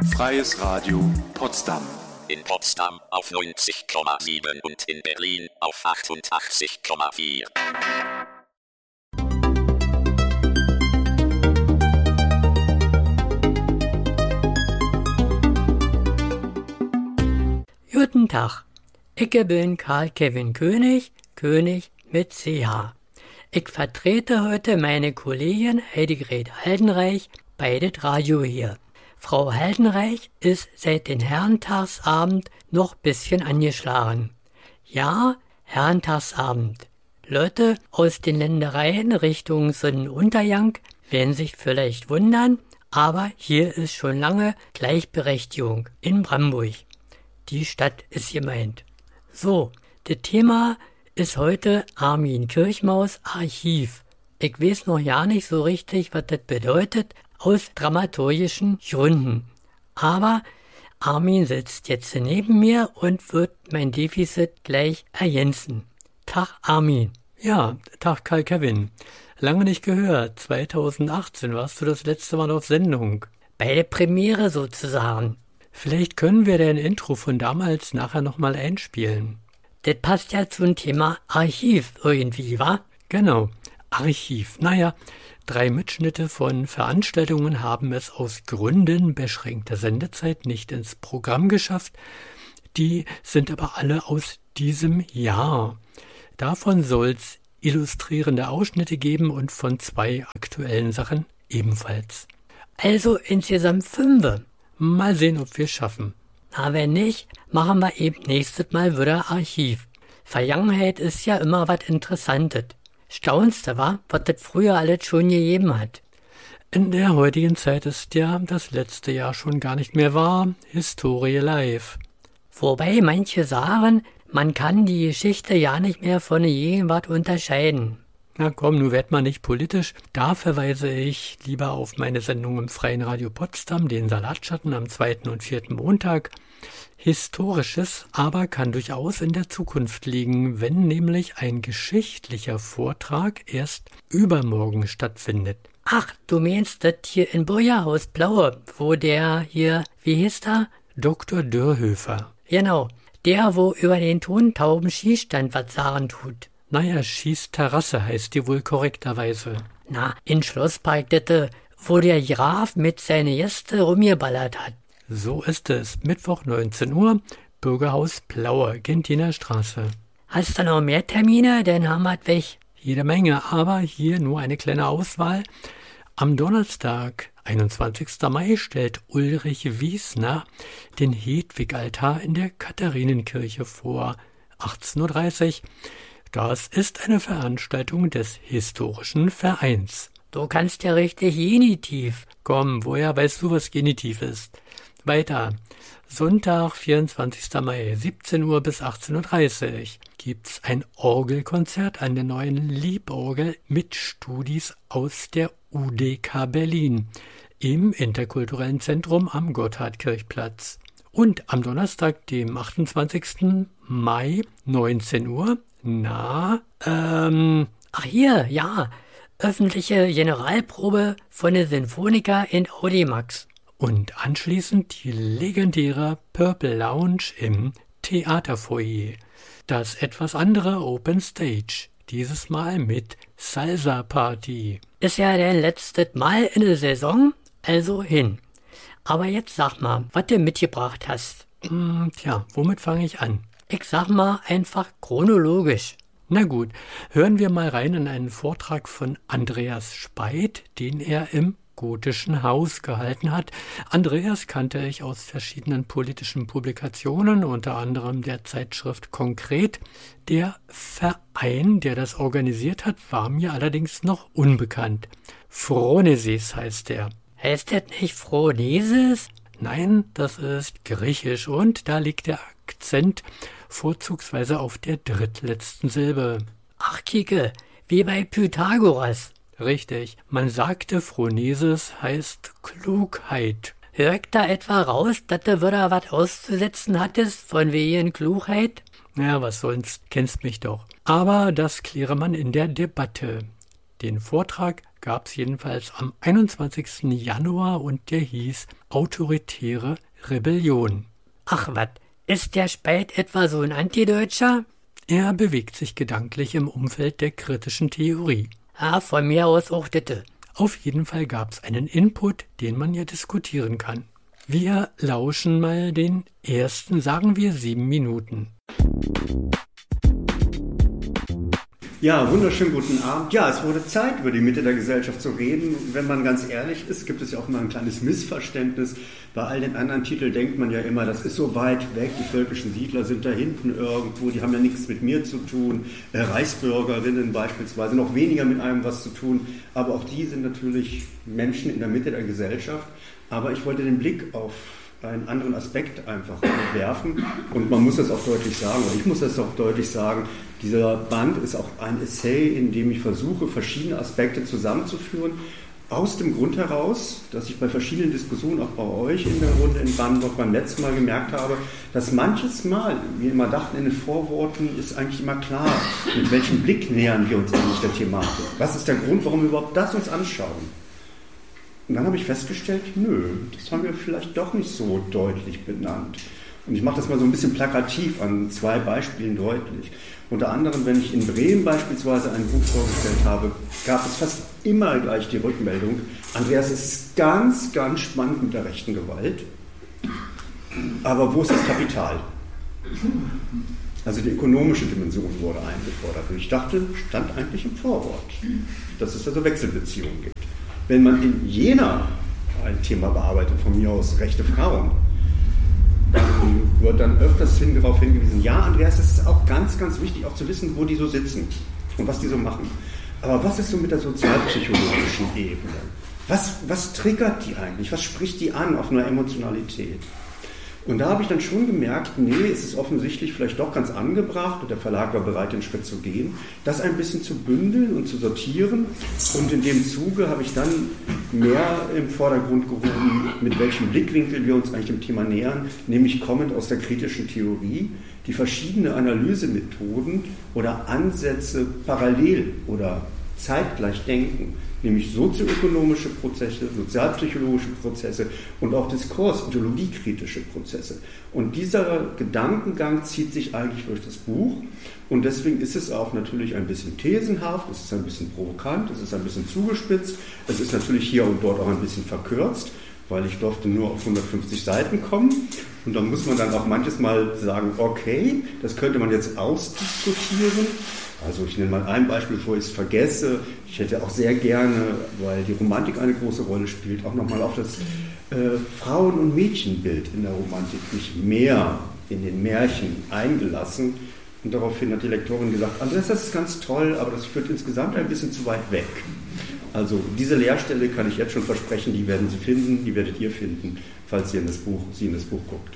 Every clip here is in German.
Freies Radio Potsdam. In Potsdam auf 90,7 und in Berlin auf 88,4. Guten Tag, ich bin Karl Kevin König mit CH. Ich vertrete heute meine Kollegin Heidegret Haldenreich bei det Radio hier. Frau Haldenreich ist seit den Herrentagsabend noch bisschen angeschlagen. Ja, Herrentagsabend. Leute aus den Ländereien Richtung Sonnenuntergang werden sich vielleicht wundern, aber hier ist schon lange Gleichberechtigung in Brandenburg. Die Stadt ist gemeint. So, das Thema ist heute Armin Kirchmaus Archiv. Ich weiß noch gar nicht so richtig, was das bedeutet, aus dramaturgischen Gründen. Aber Armin sitzt jetzt neben mir und wird mein Defizit gleich ergänzen. Tag Armin. Ja, Tag Karl Kevin. Lange nicht gehört. 2018 warst du das letzte Mal auf Sendung. Bei der Premiere sozusagen. Vielleicht können wir dein Intro von damals nachher nochmal einspielen. Das passt ja zum Thema Archiv irgendwie, wa? Genau, Archiv. Naja, 3 Mitschnitte von Veranstaltungen haben es aus Gründen beschränkter Sendezeit nicht ins Programm geschafft. Die sind aber alle aus diesem Jahr. Davon soll's illustrierende Ausschnitte geben und von 2 aktuellen Sachen ebenfalls. Also insgesamt 5. Mal sehen, ob wir es schaffen. Na, wenn nicht, machen wir eben nächstes Mal wieder Archiv. Vergangenheit ist ja immer was Interessantes. Staunst du, wa, was das früher alles schon gegeben hat? In der heutigen Zeit ist ja das letzte Jahr schon gar nicht mehr wahr. Historie live. Wobei manche sagen, man kann die Geschichte ja nicht mehr von der Gegenwart unterscheiden. Na komm, nun werd mal nicht politisch. Da verweise ich lieber auf meine Sendung im Freien Radio Potsdam, den Salatschatten am 2. und 4. Montag. Historisches aber kann durchaus in der Zukunft liegen, wenn nämlich ein geschichtlicher Vortrag erst übermorgen stattfindet. Ach, du meinst das hier in Bürgerhaus Blaue, wo der hier, wie hieß der? Dr. Dörhöfer. Genau, der, wo über den tontauben Schießstand was sagen tut. Naja, Schießterrasse heißt die wohl korrekterweise. Na, in Schlosspark Ditte, wo der Graf mit seinen Gästen rumgeballert hat. So ist es. Mittwoch 19 Uhr, Bürgerhaus Plaue, Gentiner Straße. Hast du noch mehr Termine? Dann haben wir weg. Jede Menge, aber hier nur eine kleine Auswahl. Am Donnerstag, 21. Mai, stellt Ulrich Wiesner den Hedwig-Altar in der Katharinenkirche vor. 18.30 Uhr. Das ist eine Veranstaltung des Historischen Vereins. Du kannst ja richtig Genitiv. Komm, woher weißt du, was Genitiv ist? Weiter. Sonntag, 24. Mai, 17 Uhr bis 18.30 Uhr gibt's ein Orgelkonzert an der neuen Lieborgel mit Studis aus der UDK Berlin im Interkulturellen Zentrum am Gotthardkirchplatz. Und am Donnerstag, dem 28. Mai, 19 Uhr, Ach hier, ja, öffentliche Generalprobe von der Sinfonica in Audimax. Und anschließend die legendäre Purple Lounge im Theaterfoyer. Das etwas andere Open Stage, dieses Mal mit Salsa Party. Ist ja dein letztes Mal in der Saison, also hin. Aber jetzt sag mal, was du mitgebracht hast. Tja, womit fange ich an? Ich sag mal einfach chronologisch. Na gut, hören wir mal rein in einen Vortrag von Andreas Speit, den er im Gotischen Haus gehalten hat. Andreas kannte ich aus verschiedenen politischen Publikationen, unter anderem der Zeitschrift Konkret. Der Verein, der das organisiert hat, war mir allerdings noch unbekannt. Phronesis heißt er. Heißt das nicht Phronesis? Nein, das ist griechisch und da liegt der Akzent vorzugsweise auf der drittletzten Silbe. Ach, Kike, wie bei Pythagoras. Richtig, man sagte, Phronesis heißt Klugheit. Hör ich da etwa raus, dass du wieder was auszusetzen hattest von wegen Klugheit? Ja, was soll's, kennst mich doch. Aber das kläre man in der Debatte. Den Vortrag gab's jedenfalls am 21. Januar und der hieß autoritäre Rebellion. Ach wat, ist der Speit etwa so ein Antideutscher? Er bewegt sich gedanklich im Umfeld der kritischen Theorie. Von mir aus auch ditte. Auf jeden Fall gab es einen Input, den man ja diskutieren kann. Wir lauschen mal den ersten, sagen wir 7 Minuten. Ja, wunderschönen guten Abend. Ja, es wurde Zeit, über die Mitte der Gesellschaft zu reden. Wenn man ganz ehrlich ist, gibt es ja auch immer ein kleines Missverständnis. Bei all den anderen Titeln denkt man ja immer, das ist so weit weg, die völkischen Siedler sind da hinten irgendwo, die haben ja nichts mit mir zu tun. Reichsbürgerinnen beispielsweise, noch weniger mit einem was zu tun. Aber auch die sind natürlich Menschen in der Mitte der Gesellschaft. Aber ich wollte den Blick auf einen anderen Aspekt einfach werfen. Und man muss das auch deutlich sagen, oder ich muss das auch deutlich sagen, dieser Band ist auch ein Essay, in dem ich versuche, verschiedene Aspekte zusammenzuführen. Aus dem Grund heraus, dass ich bei verschiedenen Diskussionen, auch bei euch in der Runde in Brandenburg beim letzten Mal gemerkt habe, dass manches Mal, wir immer dachten, in den Vorworten ist eigentlich immer klar, mit welchem Blick nähern wir uns eigentlich der Thematik. Was ist der Grund, warum wir überhaupt das uns anschauen? Und dann habe ich festgestellt, nö, das haben wir vielleicht doch nicht so deutlich benannt. Und ich mache das mal so ein bisschen plakativ an 2 Beispielen deutlich. Unter anderem, wenn ich in Bremen beispielsweise ein Buch vorgestellt habe, gab es fast immer gleich die Rückmeldung, Andreas, es ist ganz, ganz spannend mit der rechten Gewalt, aber wo ist das Kapital? Also die ökonomische Dimension wurde eingefordert. Und ich dachte, stand eigentlich im Vorwort, dass es da so Wechselbeziehungen gibt. Wenn man in Jena ein Thema bearbeitet, von mir aus rechte Frauen, dann wird dann öfters darauf hingewiesen, ja, Andreas, es ist auch ganz, ganz wichtig, auch zu wissen, wo die so sitzen und was die so machen. Aber was ist so mit der sozialpsychologischen Ebene? Was triggert die eigentlich? Was spricht die an auf einer Emotionalität? Und da habe ich dann schon gemerkt, nee, es ist offensichtlich vielleicht doch ganz angebracht, und der Verlag war bereit, den Schritt zu gehen, das ein bisschen zu bündeln und zu sortieren. Und in dem Zuge habe ich dann mehr im Vordergrund gehoben, mit welchem Blickwinkel wir uns eigentlich dem Thema nähern, nämlich kommend aus der kritischen Theorie, die verschiedene Analysemethoden oder Ansätze parallel oder zeitgleich denken, nämlich sozioökonomische Prozesse, sozialpsychologische Prozesse und auch Diskurs-, ideologiekritische Prozesse. Und dieser Gedankengang zieht sich eigentlich durch das Buch und deswegen ist es auch natürlich ein bisschen thesenhaft, es ist ein bisschen provokant, es ist ein bisschen zugespitzt, es ist natürlich hier und dort auch ein bisschen verkürzt, weil ich durfte nur auf 150 Seiten kommen und da muss man dann auch manches Mal sagen, okay, das könnte man jetzt ausdiskutieren. Also ich nenne mal ein Beispiel, bevor ich es vergesse. Ich hätte auch sehr gerne, weil die Romantik eine große Rolle spielt, auch nochmal auf das Frauen- und Mädchenbild in der Romantik mich mehr in den Märchen eingelassen. Und daraufhin hat die Lektorin gesagt, Andreas, das ist ganz toll, aber das führt insgesamt ein bisschen zu weit weg. Also diese Leerstelle kann ich jetzt schon versprechen, die werden Sie finden, die werdet ihr finden, falls Sie in das Buch guckt.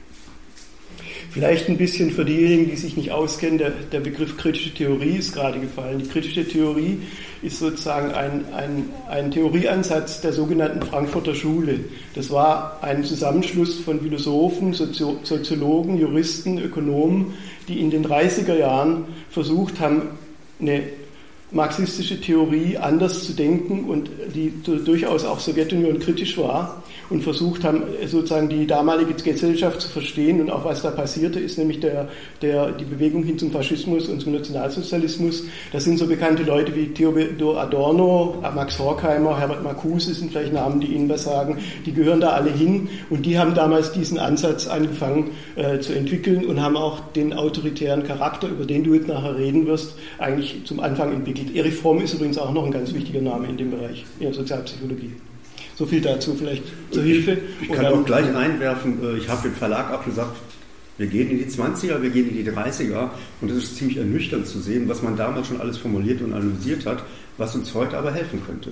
Vielleicht ein bisschen für diejenigen, die sich nicht auskennen, der Begriff kritische Theorie ist gerade gefallen. Die kritische Theorie ist sozusagen ein Theorieansatz der sogenannten Frankfurter Schule. Das war ein Zusammenschluss von Philosophen, Soziologen, Juristen, Ökonomen, die in den 30er Jahren versucht haben, eine marxistische Theorie anders zu denken und die durchaus auch Sowjetunion kritisch war und versucht haben, sozusagen die damalige Gesellschaft zu verstehen und auch was da passierte, ist nämlich die Bewegung hin zum Faschismus und zum Nationalsozialismus. Das sind so bekannte Leute wie Theodor Adorno, Max Horkheimer, Herbert Marcuse sind vielleicht Namen, die Ihnen was sagen. Die gehören da alle hin und die haben damals diesen Ansatz angefangen zu entwickeln und haben auch den autoritären Charakter, über den du jetzt nachher reden wirst, eigentlich zum Anfang entwickelt. Erich Fromm ist übrigens auch noch ein ganz wichtiger Name in dem Bereich, in der Sozialpsychologie. So viel dazu vielleicht zur Hilfe. Ich kann auch gleich einwerfen, ich habe dem Verlag abgesagt, wir gehen in die 20er, wir gehen in die 30er und es ist ziemlich ernüchternd zu sehen, was man damals schon alles formuliert und analysiert hat, was uns heute aber helfen könnte.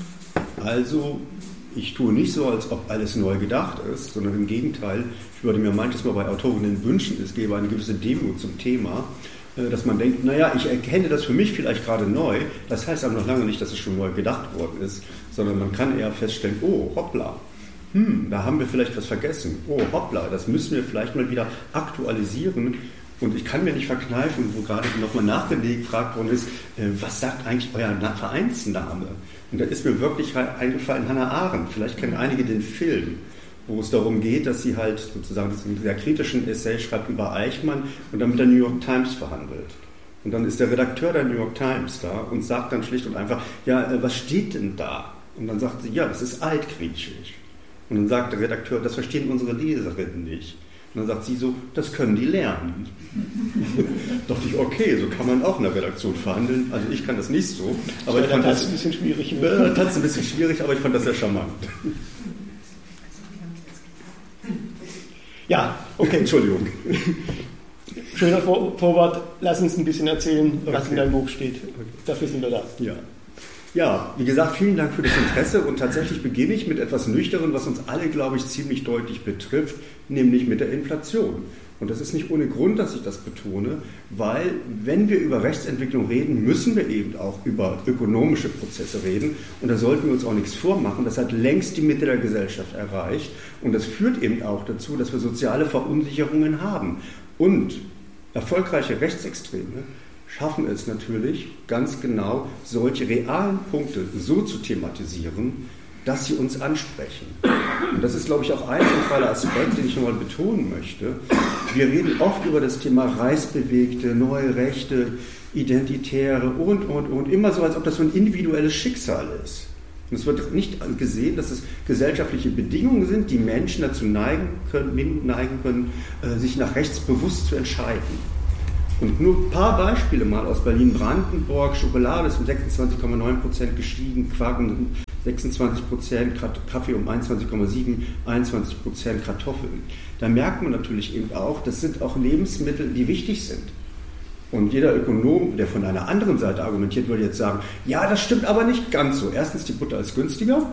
Also ich tue nicht so, als ob alles neu gedacht ist, sondern im Gegenteil, ich würde mir manches Mal bei Autorinnen wünschen, es gäbe eine gewisse Demut zum Thema, dass man denkt, naja, ich erkenne das für mich vielleicht gerade neu, das heißt aber noch lange nicht, dass es schon neu gedacht worden ist, sondern man kann eher feststellen, oh, hoppla, da haben wir vielleicht was vergessen, oh, hoppla, das müssen wir vielleicht mal wieder aktualisieren und ich kann mir nicht verkneifen, wo gerade nochmal nachgefragt worden ist, was sagt eigentlich euer Vereinsname? Und da ist mir wirklich eingefallen, Hannah Arendt, vielleicht kennen einige den Film. wo es darum geht, dass sie halt sozusagen einen sehr kritischen Essay schreibt über Eichmann und dann mit der New York Times verhandelt. Und dann ist der Redakteur der New York Times da und sagt dann schlicht und einfach, ja, was steht denn da? Und dann sagt sie, ja, das ist altgriechisch. Und dann sagt der Redakteur, das verstehen unsere Leserinnen nicht. Und dann sagt sie so, das können die lernen. Da dachte ich, okay, so kann man auch in der Redaktion verhandeln. Also ich kann das nicht so. Aber ich fand das ein bisschen schwierig. Ein bisschen schwierig, aber ich fand das sehr charmant. Ja, okay, Entschuldigung. Schöner Vorwort, lass uns ein bisschen erzählen, was in deinem Buch steht. Dafür sind wir da. Ja, wie gesagt, vielen Dank für das Interesse und tatsächlich beginne ich mit etwas Nüchternem, was uns alle, glaube ich, ziemlich deutlich betrifft, nämlich mit der Inflation. Und das ist nicht ohne Grund, dass ich das betone, weil wenn wir über Rechtsentwicklung reden, müssen wir eben auch über ökonomische Prozesse reden und da sollten wir uns auch nichts vormachen. Das hat längst die Mitte der Gesellschaft erreicht und das führt eben auch dazu, dass wir soziale Verunsicherungen haben. Und erfolgreiche Rechtsextreme schaffen es natürlich ganz genau, solche realen Punkte so zu thematisieren, dass sie uns ansprechen. Und das ist, glaube ich, auch ein zentraler Aspekt, den ich nochmal betonen möchte. Wir reden oft über das Thema Reichsbewegte, neue Rechte, Identitäre und immer so, als ob das so ein individuelles Schicksal ist. Und es wird nicht gesehen, dass es gesellschaftliche Bedingungen sind, die Menschen dazu neigen können, sich nach rechts bewusst zu entscheiden. Und nur ein paar Beispiele mal aus Berlin-Brandenburg. Schokolade ist um 26,9% gestiegen, Quark um 26%, Kaffee um 21,7%, 21% Kartoffeln. Da merkt man natürlich eben auch, das sind auch Lebensmittel, die wichtig sind. Und jeder Ökonom, der von einer anderen Seite argumentiert, würde jetzt sagen, ja, das stimmt aber nicht ganz so. Erstens, die Butter ist günstiger.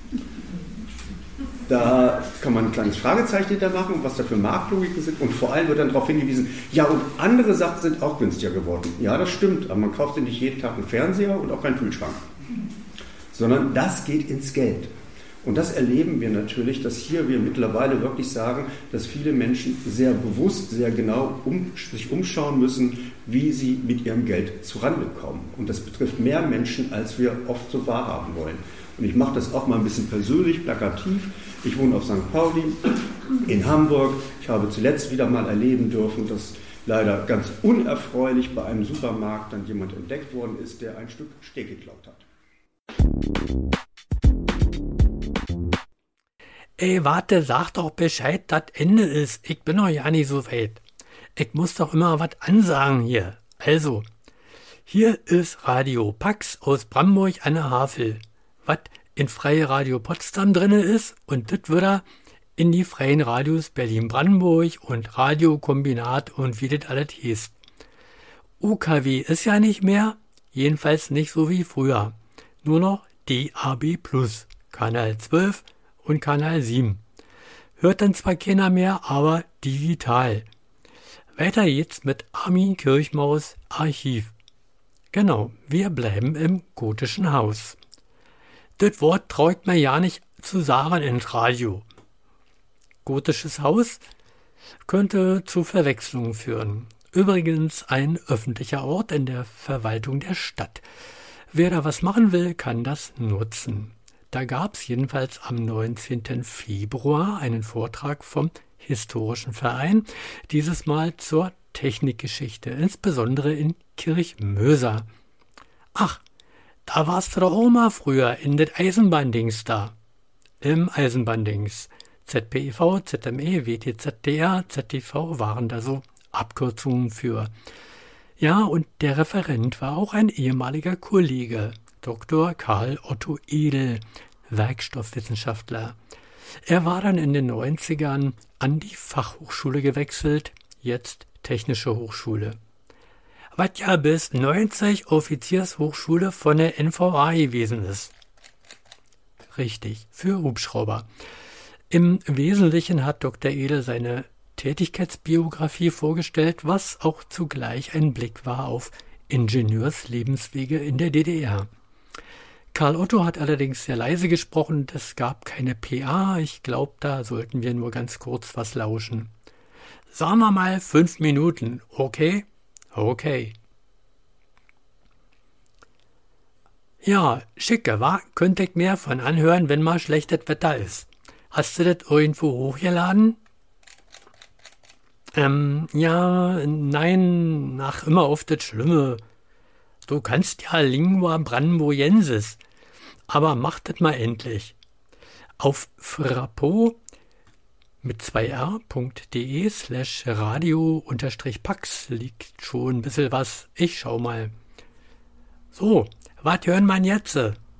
Da kann man ein kleines Fragezeichen hinter machen, was da für Marktlogiken sind. Und vor allem wird dann darauf hingewiesen, ja, und andere Sachen sind auch günstiger geworden. Ja, das stimmt, aber man kauft ja nicht jeden Tag einen Fernseher und auch keinen Kühlschrank. Sondern das geht ins Geld. Und das erleben wir natürlich, dass hier wir mittlerweile wirklich sagen, dass viele Menschen sehr bewusst, sehr genau sich umschauen müssen, wie sie mit ihrem Geld zurande kommen. Und das betrifft mehr Menschen, als wir oft so wahrhaben wollen. Und ich mache das auch mal ein bisschen persönlich, plakativ. Ich wohne auf St. Pauli in Hamburg. Ich habe zuletzt wieder mal erleben dürfen, dass leider ganz unerfreulich bei einem Supermarkt dann jemand entdeckt worden ist, der ein Stück Steak geklaut hat. Ey, warte, sag doch Bescheid, das Ende ist. Ich bin noch ja nicht so weit. Ich muss doch immer was ansagen hier. Also, hier ist Radio Pax aus Bramburg an der Havel. Was in Freie Radio Potsdam drin ist und das wird er in die freien Radios Berlin-Brandenburg und Radiokombinat und wie das alles hieß. UKW ist ja nicht mehr, jedenfalls nicht so wie früher. Nur noch DAB+, Kanal 12 und Kanal 7. Hört dann zwar keiner mehr, aber digital. Weiter geht's mit Armin Kirchmaus Archiv. Genau, wir bleiben im gotischen Haus. Das Wort traut mir ja nicht zu sagen ins Radio. Gotisches Haus könnte zu Verwechslungen führen. Übrigens ein öffentlicher Ort in der Verwaltung der Stadt. Wer da was machen will, kann das nutzen. Da gab es jedenfalls am 19. Februar einen Vortrag vom Historischen Verein, dieses Mal zur Technikgeschichte, insbesondere in Kirchmöser. Ach, da warst du doch auch mal früher in das Eisenbahndings da. Im Eisenbahndings. ZPEV, ZME, WTZDR, ZTV waren da so Abkürzungen für. Ja, und der Referent war auch ein ehemaliger Kollege, Dr. Karl Otto Edel, Werkstoffwissenschaftler. Er war dann in den 90ern an die Fachhochschule gewechselt, jetzt Technische Hochschule. Was ja bis 90 Offiziershochschule von der NVA gewesen ist. Richtig, für Hubschrauber. Im Wesentlichen hat Dr. Edel seine Tätigkeitsbiografie vorgestellt, was auch zugleich ein Blick war auf Ingenieurslebenswege in der DDR. Karl Otto hat allerdings sehr leise gesprochen, es gab keine PA, ich glaube, da sollten wir nur ganz kurz was lauschen. Sagen wir mal 5 Minuten, okay? Okay. Ja, schicke, wa? Könnte ich mehr von anhören, wenn mal schlechtes Wetter ist. Hast du das irgendwo hochgeladen? Ja, nein, ach, immer auf das Schlimme. Du kannst ja Lingua Brandenburgensis, aber mach das mal endlich. Auf Frappo mit 2r.de/radio-pax liegt schon ein bisschen was. Ich schau mal. So, was hören wir jetzt?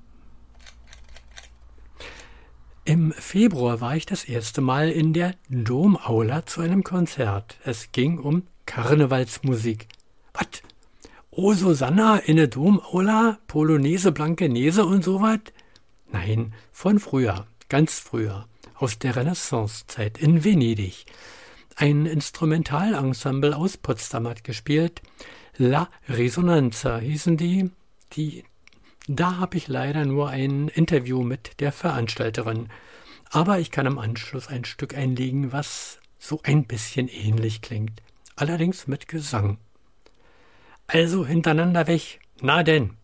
Im Februar war ich das erste Mal in der Domaula zu einem Konzert. Es ging um Karnevalsmusik. Was? Oh, Susanna in der Domaula? Polonaise, Blankenese und sowas? Nein, von früher, ganz früher, aus der Renaissancezeit in Venedig. Ein Instrumentalensemble aus Potsdam hat gespielt. La Resonanza hießen die. Da habe ich leider nur ein Interview mit der Veranstalterin. Aber ich kann im Anschluss ein Stück einlegen, was so ein bisschen ähnlich klingt. Allerdings mit Gesang. Also hintereinander weg. Na denn.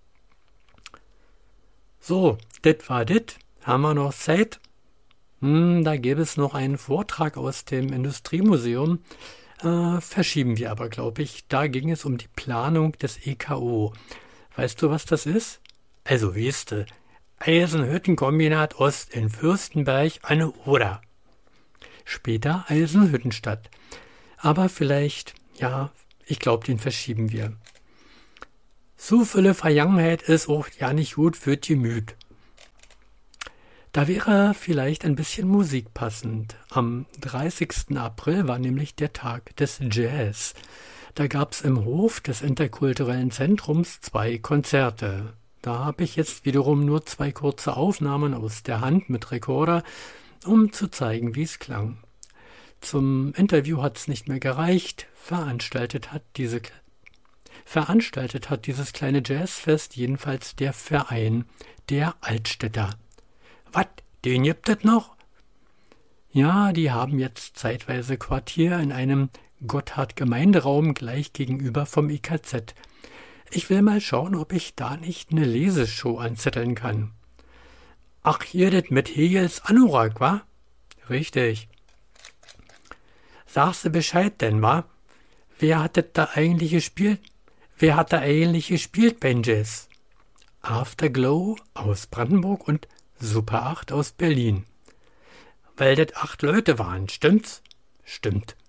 So, das war das. Haben wir noch Zeit? Da gäbe es noch einen Vortrag aus dem Industriemuseum. Verschieben wir aber, glaube ich. Da ging es um die Planung des EKO. Weißt du, was das ist? Also, weißt du, Eisenhüttenkombinat Ost in Fürstenberg an der Oder. Später Eisenhüttenstadt. Aber vielleicht, ja, ich glaube, den verschieben wir. So viele Vergangenheit ist auch ja nicht gut für die Gemüt. Da wäre vielleicht ein bisschen Musik passend. Am 30. April war nämlich der Tag des Jazz. Da gab es im Hof des Interkulturellen Zentrums 2 Konzerte. Da habe ich jetzt wiederum nur 2 kurze Aufnahmen aus der Hand mit Rekorder, um zu zeigen, wie es klang. Zum Interview hat es nicht mehr gereicht. Veranstaltet hat dieses kleine Jazzfest jedenfalls der Verein der Altstädter. Was, den gibt es noch? Ja, die haben jetzt zeitweise Quartier in einem Gotthard-Gemeinderaum gleich gegenüber vom IKZ. Ich will mal schauen, ob ich da nicht eine Leseshow anzetteln kann. Ach, hier das mit Hegels Anorak, wa? Richtig. Sagst du Bescheid denn, wa? Wer hat da eigentlich gespielt beim Jazz? Afterglow aus Brandenburg und Super 8 aus Berlin. Weil das 8 Leute waren, stimmt's? Stimmt.